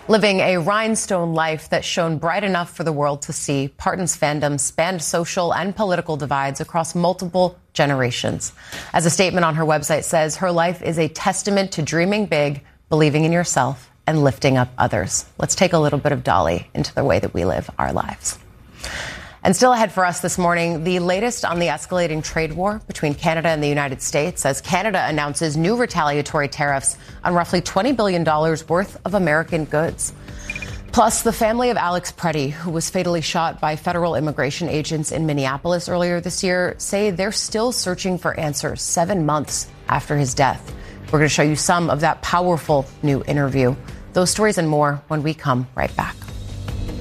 Living a rhinestone life that shone bright enough for the world to see, Parton's fandom spanned social and political divides across multiple generations. As a statement on her website says, her life is a testament to dreaming big, believing in yourself, and lifting up others. Let's take a little bit of Dolly into the way that we live our lives. And still ahead for us this morning, the latest on the escalating trade war between Canada and the United States as Canada announces new retaliatory tariffs on roughly $20 billion worth of American goods. Plus, the family of Alex Preddy, who was fatally shot by federal immigration agents in Minneapolis earlier this year, say they're still searching for answers 7 months after his death. We're going to show you some of that powerful new interview. Those stories and more when we come right back.